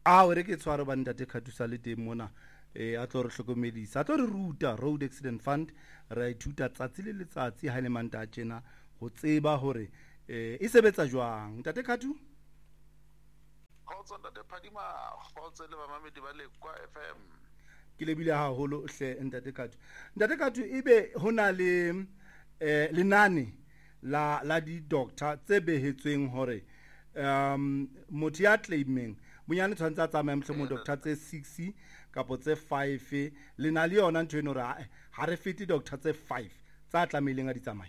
a o re ke tshware ba ntate Khatusa le teng mona a tlo re hlokomedisa a tlo re ruta road accident fund re ithuta tsatsi le letsatsi ha le manta tjena go tseba hore e sebetsa jwang ntate Khatu khotso ntate Phadima khotso le bamamedi ba le kwa FM ke lebile haholo hle ntate Khatu ebe hona le lenane la di doctor tse behetsweng hore motho ya claiming bonyane tshwantse a tsamaya mohlomong doctor tse 6 kapo tse 5 le na le yona ntho eno re ha re fete doctor tse 5 tsa tlameileng a di tsamaya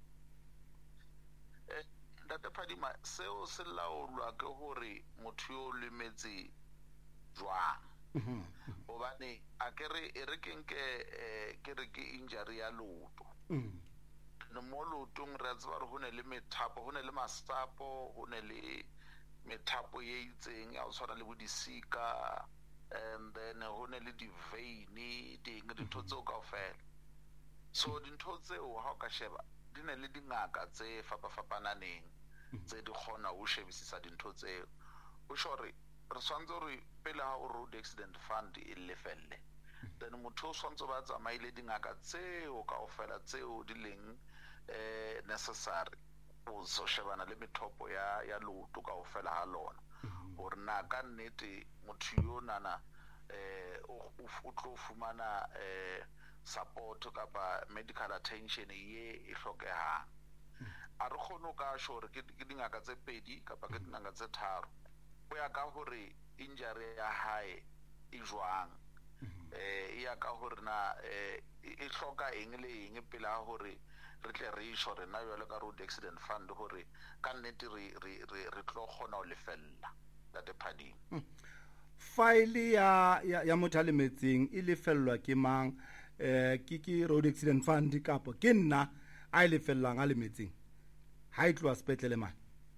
ntate Phadima seo se laolwa ke hore motho yo lemetse jwang hobane a ke re ke re ke injury ya loto no mo lotong re tsaba re hone le methapo hone le masapo hone le methapo ye itseng ya o tshwana le bodisika and then hone le di vein ding dintho tseo kaofela so dintho tseo ha o ka sheba di ne le dingaka tse fapafapananeng tse di kgona ho shebisisa dintho tseo o shore re swantse re pele ha o road accident fund e lefelle then motho o swantse ba tsamaile dingaka tseo kaofela tseo di leng necessary o so shebana le methopo ya loto kaofela ha lona hore na ka nnete motho yo nana o tlo fumana support kapa medical attention ye e hlokehang a re kgone ka shore ke dingaka tse pedi kapa ke dingaka tse tharo o ya ka hore injury ya hae e jwang ya ka hore na e hloka eng le eng pele ha hore re tle re shore na jwale ka road accident fund hore ka nnete re tlo kgona ho lefella tate Phadima file ya motho a lemetseng e lefellwa ke mang ke road accident fund kapo ke nna a e lefellang a lemetseng ha e tloa sepetlele man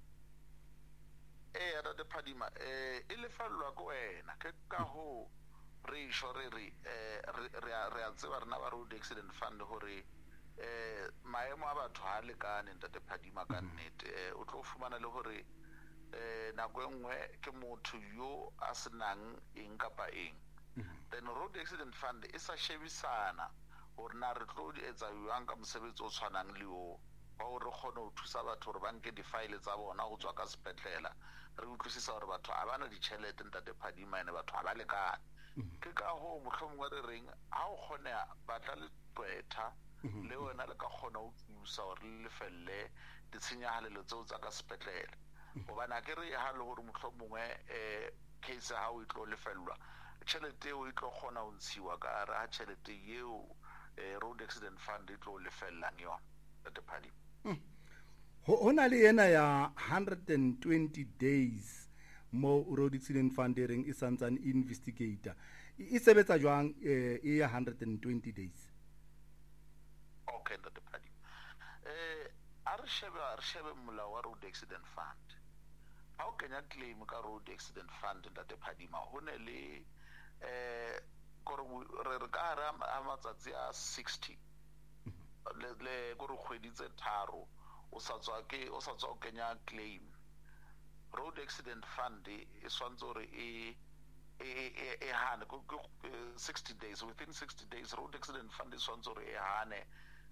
tate Phadima e lefellwa ko wena ke ka ho re shore re a tseba rena ba road accident fund hore maemo a batho ha lekane ntate Phadima ka nnete o tlo fumana le hore nako engwe ke motho yo a senang eng kapa eng then road accident fund e sa shebisana hore na re tlo di etsa jwang ka mosebetsi o tshwanang le o ba o re kgone ho thusa batho hore ba nke di-file tsa bona go tswa ka sepetlela re utlwisisa hore batho ha bana ditjhelete ntate Phadima ene batho ha ba lekane ke ka ho mohlomongwe re reng ha o kgonea batla le twetha le wena le ka kgona ho thusa hore le lefelle ditshenyahalelo tseo tsa ka sepetlela hobane a ke re ha le hore mohlomongwe case ha o itlo lefellwa tjhelete eo e tlo kgona ho ntshiwa ka ra tjhelete eo road accident fund e tlo lefellang yona tate Phadima hona le yena ya 120 days mo road accident fund ring e santsane investigator e sebetsa jwang e ya 120 days okay tate Phadima a re shebe molao wa road accident fund ha o kenya claim ka road accident fund tate Phadima hone le re ka hara matsatsi a 60 le go re kgweditse tharo o sa tswa kenya claim road accident fund e swantse hore e hane 60 days within 60 days road accident fund e swantse hore e hane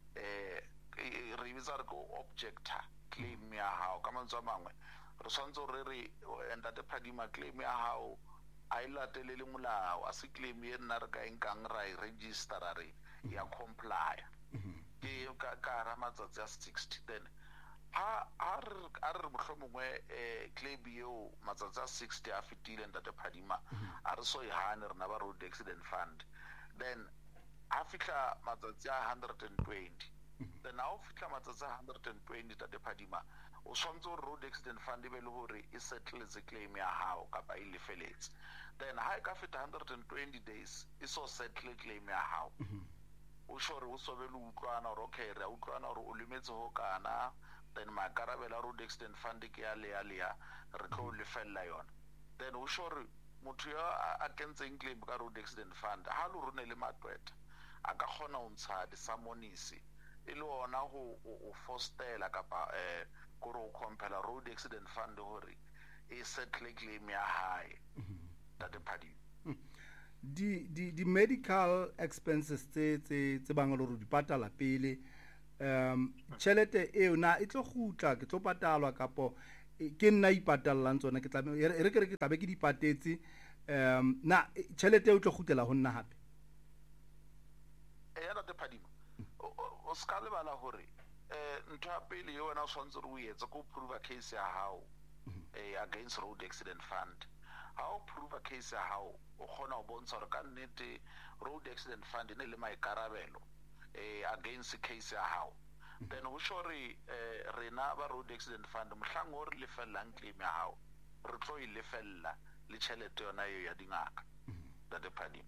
re bitsa re go objector claim ya hao ka mantswe a mangwe re swantse hore re ntate Phadima claim ya hao a e latelele molao a se claim ye nna re ka enkang ra e registera re ya comply ke ka hara matsatsi a 60 then a re mohlomongwe claim eo matsatsi a 60 a fetile ntate Phadima a re so e hane rena ba road accident fund then a fitla matsatsi a 120 then ha o fitla matsatsi a 120 tate Phadima o swantse hore road accident fund e be le hore e settletse claim ya hao kapa e lefeletse then ha e ka feta 120 days e so settle claim ya hao o shore o so be le utlwana hore okay re a utlwana hore o lemetse ho kana then makarabela road accident fund ke ya le re tlo lefella yona then o shore motho ya a kentseng claim ka road accident fund ha lo rone le matweta a ka kgona ho ntsha disamonisi e le ona go fostela kapa go compela road accident fund hore e settle claim ya hae Tate Phadi. Di medical expenses tse bang le di patala pele tšhelete eo na e tlo gutla ke tlo patalwa kapo ke nna ipatalang tsona ke tlabe ke tlabe ke di patetse na tšhelete eo tlo gutlela ho nna hape ya Tate Phadi o ska le bala hore ntho ya pele yo wena o swantse re o etse go prove case ya hao against road accident fund. Ha o prove case ya hao o kgona ho bontsha hore ka nnete road accident fund ne le maikarabelo against case ya hao, then ho sure rena ba road accident fund mohlang o re lefellang claim ya hao re tlo e lefella le tšhelete yona eo ya dingaka. Tate Phadi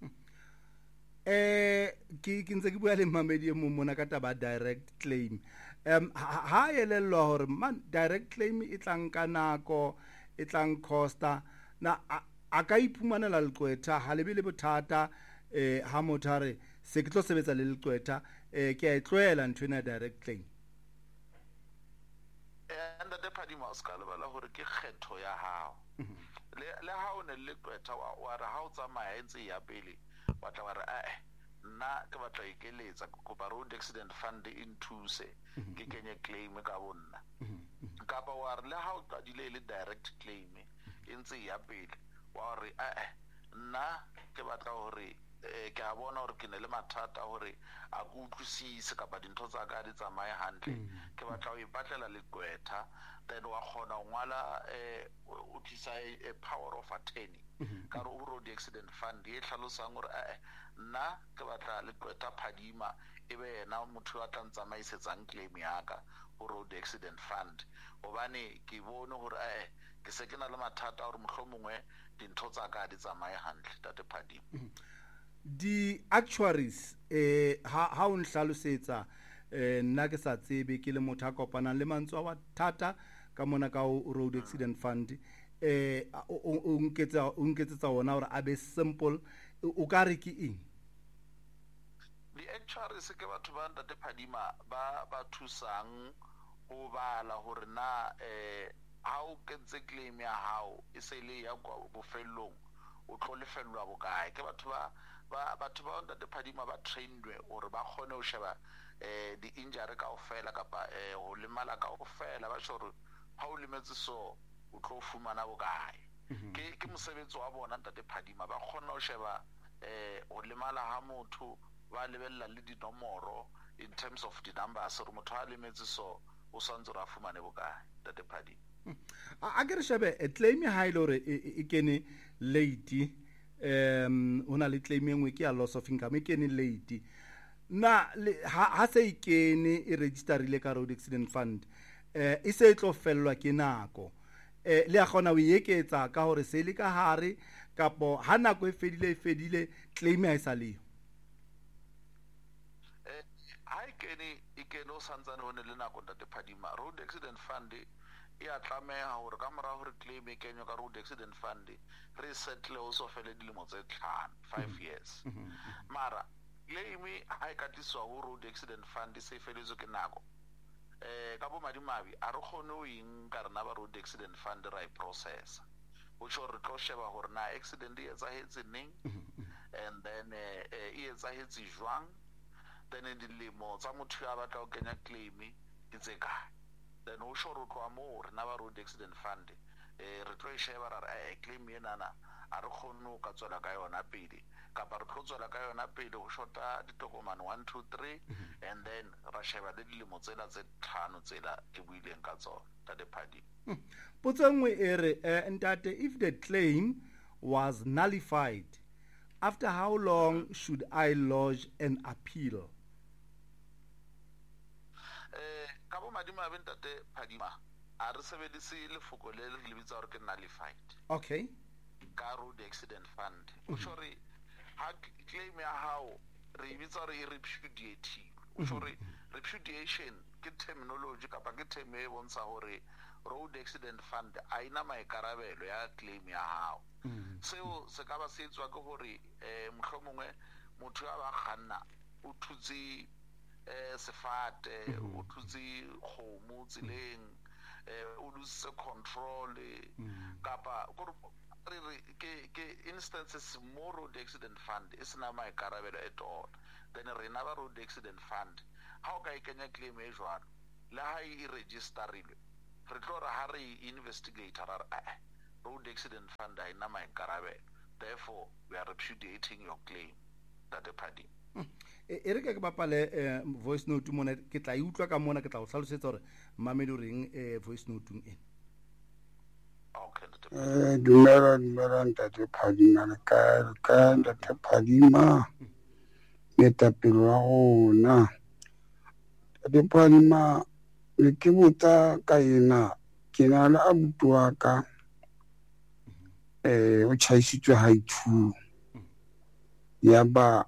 ke ntse ke bua le mmamedi mo mona ka taba direct claim ha elellwa hore man direct claim e tlang ka nako e tlang costa na a ka iphumanela leqwetha ha lebe le bothata ha motho a re se ke tlo sebetsa le leqwetha ke a e tlohela ntho ena direct claim Tate Phadi ma ska le bala hore ke kgetho ya hao le ha o ne le leqwetha wa re ha o tsamaya ntse ya pele wa tla wa re nna ke batla ikeletsa kopa road accident fund inthuse ke kenye claim ka bonna kapa wa re le ha o qadile le direct claim e ntse ya pele wa re nna ke batla hore ke a bona hore ke ne le mathata hore a go utlwisise kapa dintho tsa ka di tsamaye hantle ke batla ho ipatlela leqwetha then wa khona ho ngwala o tlisa a power of attorney ka re o road accident fund e hlalosang hore nna ke batla leqwetha Phadima ebe yena motho a tla ntsamaisetsa claim ya ka ho road accident fund hobane ke bone hore ke se ke na le mathata hore mohlomongwe dintho tsa ka di tsamaye hantle. Tate Phadi di actuaries ha o nhlalosetsa nna ke sa tsebe ke le motho a kopanang le mantswe wa thata ka mona ka road accident fund o nketsetsa ona hore a be simple o ka re ke eng di actuaries ke batho ba Tate Phadima ba thusang ho bala hore na ha o kentse claim ya hao e se le ya go bofellong o tlo lefellwa bokae ke batho ba Tate Phadima ba trainedwe hore ba kgone ho sheba di injury kaofela kapa ho lemala kaofela ba shore ha o lemetse so o tlo fumana bokae ke mosebetsi wa bona Tate Phadima ba kgona ho sheba o lemala ha motho ba lebella le dinomoro in terms of the numbers re motho a lemetse so o santse ra fumane bokae Tate Phadi a ke re shebe claim ha ile hore e kene late ona le claim engwe ke ya loss of income e kene late na ha se e kene e registerile ka road accident fund e se tlo fellwa ke nako le a gona o eketsa ka hore se le ka hare kapo ha nako e fedile claim ha isa le e kene o santsane ho ne le nako Tate Phadima road accident fund e a tlameha hore ka mora hore claim e kenywa ka road accident fund re settle o so fele dilemo tse 5 years mara claim ha e ka tliswa ho road accident fund se feletswe ke nako ka bo madimabi a re khone o inka rena ba road accident fund ra process o tlo re tlo sheba hore na accident e etsahetse neng and then e etsahetse jwang then dilemo tsa motho ya batla ho kenya claim ke tse kae then o shoro tloa mo rena ba road accident fund re tlo e sheba ra claim ena na a re khone o ka tswela ka yona pele kapa re tlo tswela ka yona pele go shota ditokomane 1 2 3 and then ra sheba le dilemo tsela tse 5 tsela ke buileng ka tsona Tate Phadi potso nngwe e re ntate if the claim was nullified after how long should I lodge an appeal ka bo madima ba Tate Phadima a re sebedise lefoko le le bitsa hore ke nullified okay ka road accident fund o shore ha claim ya hao re bitsa hore e repudiated o shore repudiation ke terminology kapa ke term e bontsha hore road accident fund a ina maikarabelo ya claim ya hao seo se ka ba se etswa ke hore mohlomongwe motho ya ba kganna o thutse sefate o thutse kgomo tseleng o lose control kapa ke instances more road accident fund is na maikarabelo at all then re na ba road accident fund how ka ikenya claim e jwalo la ha e registerilwe re tlo re ha re investigate ra road accident fund ha ina maikarabelo therefore we are repudiating your claim that party e re ke bapale voice note mona ke tla utlwa ka mona ke tla go tlhalosetsa gore mamedi o reng voice note eng dumela ntate Phadima le ka ntate Phadima moetapele wa rona ntate Phadima le ke botsa ka ena ke na le abuti wa ka o tšhaisitswe high 2 ya ba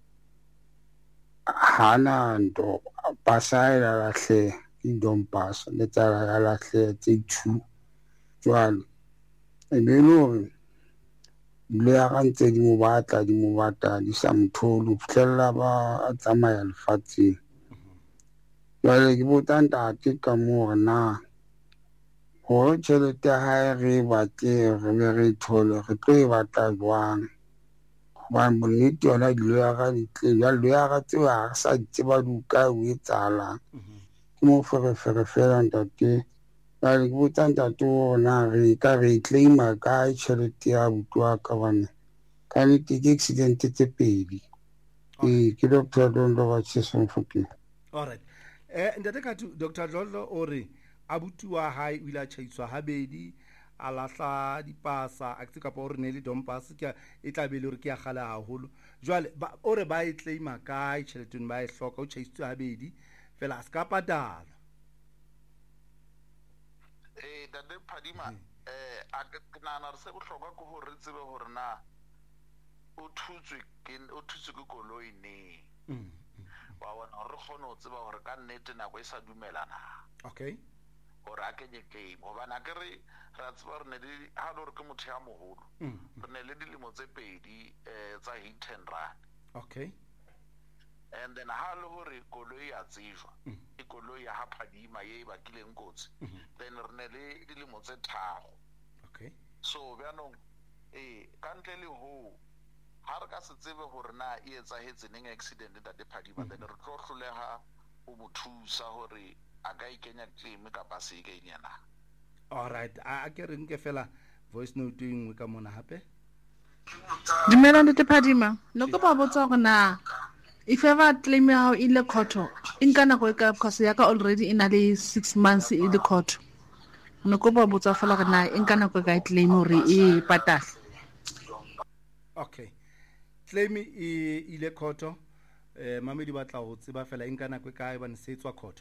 hana nto pasa e la lahle idompasa le tsala ya lahle tse 2 jwale e be lo le ya gantse di mo batla di sa mtholo fitlhella ba a tsamaya lefatsheng jwale ke botsa ntate ka mo na gore tšhelete ya hae re batle re be re thole re tlo e batla jwang gobane bonnete yona dilo ya ga dilo ya ga tseo ga re sa tseba duka o e tsalang ke mo ferefere fela ntate jwale ke botsa ntate gona re ka re claima kae tšhelete ya abuti wa ka bane ka nnete ke accident tse pedi ke Dr. Dlondo wa Mofokeng. Alright. Ntate Katu Dr. Dlondo o re abuti wa hae o ile a tšhaiswa habedi a lahla dipasa a tse kapa o re ne le dompas ke e tla be le re ke ya gala haholo jwale o re ba e claima kae tšheleteng ba e hloka o tšhaisitswe habedi fela a se ka patala Ntate Phadima a ke nahana re se bohlokwa ke hore re tsebe hore na o thutswe ke koloi ne wa bona re kgone ho tseba hore ka nnete nako e sa dumelana okay gore a kenye claim hobane ke re ra tseba re ne le ha le re ke motho ya moholo re ne le dilemo tse pedi tsa hit and run okay and then ha le hore koloi ya tsejwa e koloi ya ha Phadima ye ba kileng kotsi then re ne le dilemo tse tharo okay so bjanong ka ntle le ho ha re ka se tsebe hore na e etsahetse neng accident ntate Phadima then re tlo hloleha o mo thusa hore a ka ikenya claim kapa se ikenya na alright a ke re nke fela voice note engwe ka mona hape dumela ntate Phadima no go ba botsa gore na if ever claim ya hao ile khotho inka nako e ka because ya ka already ina le 6 months ile khotho no go ba botsa fela gore na inka nako ka claim hore e patala okay claim ile khotho mamedi batla go tseba fela inka nako ka e bane se tswa khotho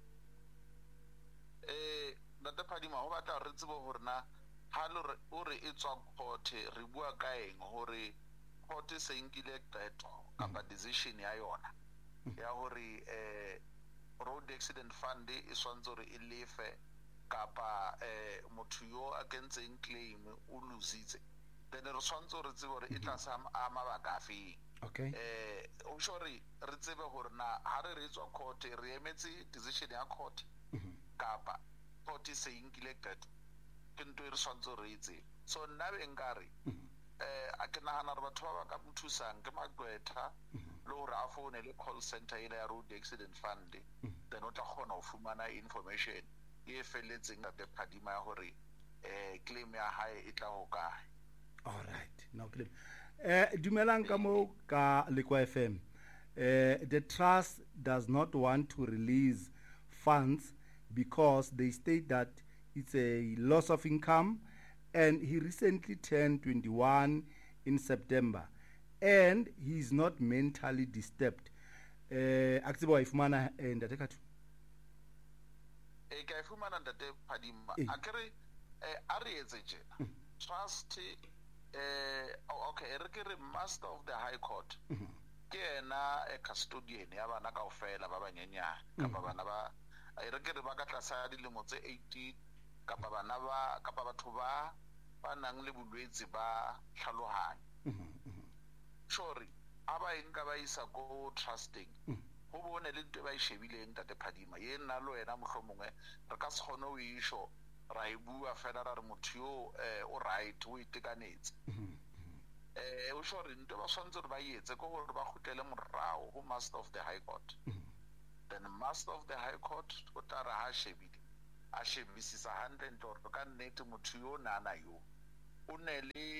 ntate Phadima ho batla re tsebe hore na ha le o re e tswa court re bua ka eng hore court se nkile qeto kapa decision ya yona ya hore road accident fund e swantse hore e lefe kapa motho yo a kentseng claim o lositse then re swantse re tsebe hore e tla sa a mabaka afe okay o shori re tsebe hore na ha re tswa court re emetse decision ya court kapa court se nkile qeto ke ntwe re swantse re itse so nna be nkare a ke nahana re batho ba ka mthusang ke magqwetha le hore a phone le call center ile ya road accident fund then o tla kgona ho fumana information e feletseng ntate Phadima ya hore claim ya hae e tla ho kae alright now claim dumelang ka mo ka Lekwa FM the trust does not want to release funds because they state that it's a loss of income and he recently turned 21 in September and he is not mentally disturbed aksibo ifumana ntate Katu ka ifumana ntate Phadima akere ari etseje trust okay re ke re master of the high court ke ena custodian ya bana kaofela ba banyenyana kapa bana ba re ke re ba ka tlasa dilemo tse 18 kapa bana ba kapa batho ba nang le bolwetse ba tlhalohanya sorry aba enka ba isa go trusting ho bone le ntwe ba ishebileng ntate Phadima ye nna lo ena mohlomongwe re ka se kgone o isho ra e bua fela ra re motho yo o right o itekanetse o sure nto ba swantse re ba yetse go gore ba khutlele morao go master of the high court then master of the high court o tla re ha shebile a shebisisa hantle ntlo re ka nnete motho yo nana yo o ne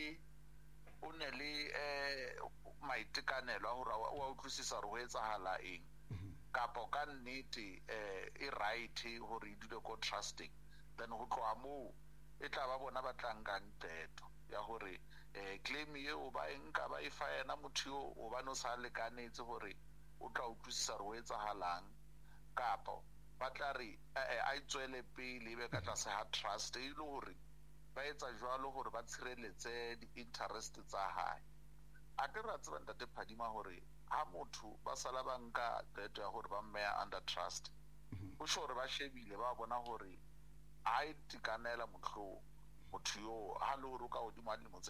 le maitekanelo a gore o utlwisisa re go etsahala eng kapo ka nnete e right gore e dule ko trusting then go tloa moo e tla ba bona ba tlankang teto ya gore claim ye o ba enka ba e fa yena motho yo o ba no sa lekanetse gore o tla utlwisisa re go etsagalang kapo ba tla re a itswele pele e be ka tlase ha trust e le gore ba etsa jwalo gore ba tshireletse di-interest tsa hae a ke ra tseba ntate Phadima gore ha motho ba sala ba nka teto ya gore ba mmeya under trust o sure ba shebile ba bona gore a itekanela motho yo ha le gore o ka godimo a dilemo tse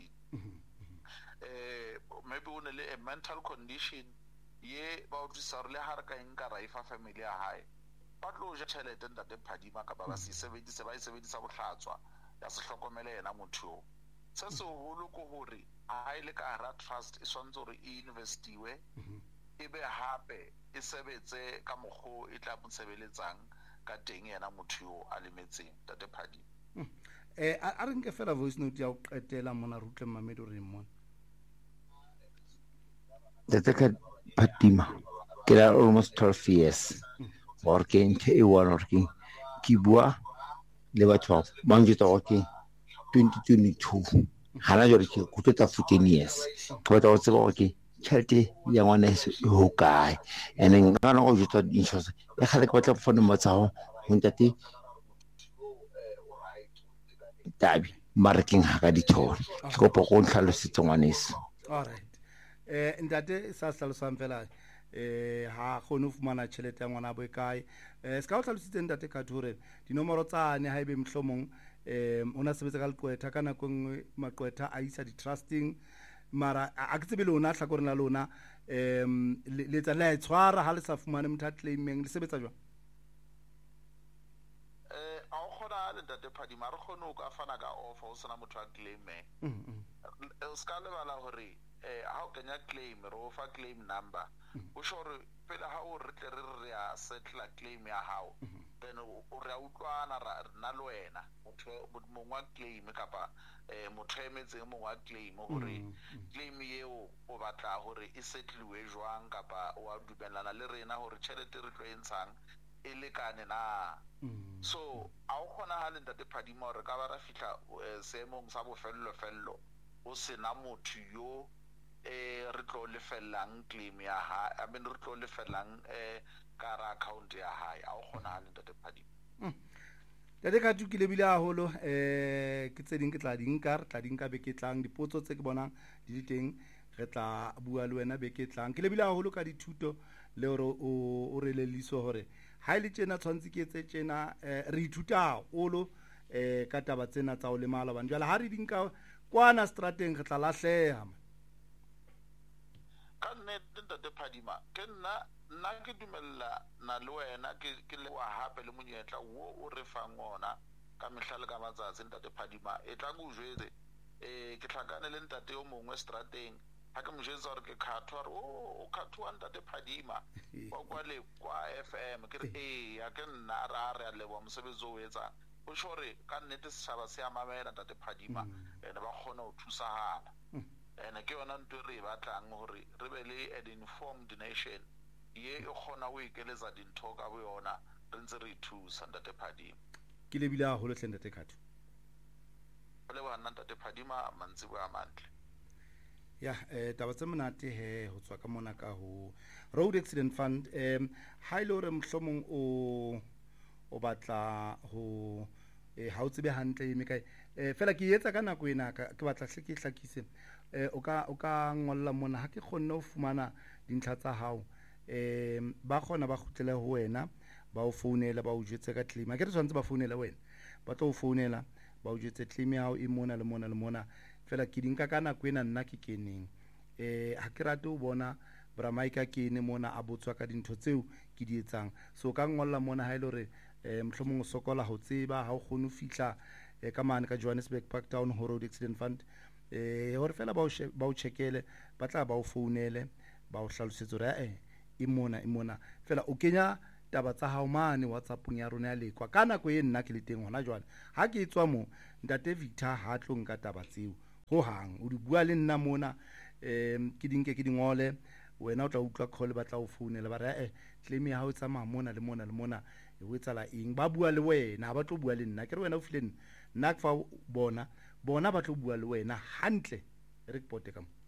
18 maybe o ne le a mental condition ye ba utlwisa gore le ha re ka enka ra ifa family ya hae ba tlo ja tšhelete ntate Phadima ka ba se sebedise ba e sebedisa bohlatswa ya se hlokomele yena motho yo se se holo go gore a ile ka hara trust e swantse gore e investiwe e be hape e sebetse ka mogho e tla motsebeletsang ka teng yena motho yo a lemetseng ntate Phadima a re nke fela voice note ya go qetela mona re utlwe Mamedi o reng mona ntate Phadima ke la almost 12 years or ke nthe e one or ke bua le batho ba njutsa go ke 2022 hana jore ke go tla 14 years ke batla go tseba go ke tšhelete ya ngwana e ho kae ene ngana go jutsa insurance e khale ke batla go fona motsago go ntate tabi marking ha ka dithole ke go go ntlhalositse ngwaneso all right ntate sa hlalosang fela ha khone fumana tšhelete ya ngwana bo e kae se ka o tlhalositse ntate ka thore dinomoro tsane ha ebe mhlomong ona sebetsa ka leqwetha ka nako nngwe maqwetha a isa di-trusting mara a ke tsebe lona tlhakoreng la lona le tsa le tshwara ha le sa fumane motho a claimeng le sebetsa jwang a o kgona le ntate Phadima re kgone o ka fana ka offer o sena motho a claimeng o ska lebala gore ha o kenya claim re o fa claim number o sure pele ha o re tle re ya settle claim ya hao then o re a utlwana na le wena motho mongwa claim kapa motho emetseng mongwa claim gore claim yeo o batla gore e settlewe jwang kapa o a dumelana le rena gore tšhelete re tlo e ntshang e lekane na so a o kgona ha le ntate Phadima gore ka ba ra fihla seemong sa bofello o sena motho yo re tlo lefellang claim ya ha I mean re tlo lefellang ka ra account ya hae a o kgona ha le ntate Phadima Tade ka tukile bile haholo ke tse ding ke tla dinka be ke tlang dipotso tse ke bonang di teng re tla bua le wena be ke tlang ke le bile haholo ka dithuto le hore o re leliso hore ha ile tjena tshwantse ke etse tjena re ithuta haholo ka taba tsena tsa o le mala bana jwale ha re dinka kwana strateng re tla lahleha ka nnete ntate Phadima ke nna ke dumella na le wena ke le wa hape le monyetla wo o re fang ona ka mehlale ka matsatsi ntate Phadima e tla go jwetse ke tlhakane le ntate o mongwe strateng ha ke mo jwetsa gore ke khathwa o khathwa ntate Phadima kwa le kwa FM ke re ya ke nna ra re a lebo mosebetsi o etsa o shore ka nnete setšhaba se a mamela ntate Phadima ene ba kgona go thusahala ene ke yona ntwe re batlang gore re be le an informed nation ye e kgona go ikeletsa dintho ka bo yona re ntse re thusa ntate Phadima ke lebile haholo hle ntate Khatho le bana ntate Phadima mantsi bo a mantle ya taba tse monate he ho tswa ka mona ka ho Road Accident Fund ha ile hore mhlomong o batla ho ha o tsebe hantle me kae fela ke etsa ka nako ena ke batla hle ke hlakise o ka ngolla mona ha ke kgonne ho fumana dintlha tsa hao ba khona ba khutlele ho wena ba o founela ba o jetse ka claim a ke re tshwantse ba founela wena ba tlo o founela ba o jetse claim ya hao e mona le mona fela ke dinka ka nako ena nna ke keneng ha ke rate o bona bra Mike ke ene mona a botswa ka dintho tseo ke di etsang so ka ngolla mona ha ile hore mohlomong o sokola ho tseba ha o kgone ho fihla ka mane ka Johannesburg Parktown ho Road Accident Fund hore fela ba o checkele ba tla ba o founele ba o hlalosetsa re e mona fela o kenya taba tsa hao mane WhatsAppong ya rona ya lekwa ka nako e nna ke le teng hona jwale ha ke tswa mo ntate Victor ha tlo nka taba tseo ho hang o di bua le nna mona ke dinke ke dingole wena o tla utlwa call ba tla o founela ba re claim ya hao tsamaya mona le mona e ho etsala eng ba bua le wena ba tlo bua le nna ke re wena o file nna ke fa bona ba tlo bua le wena hantle re ke pote ka mo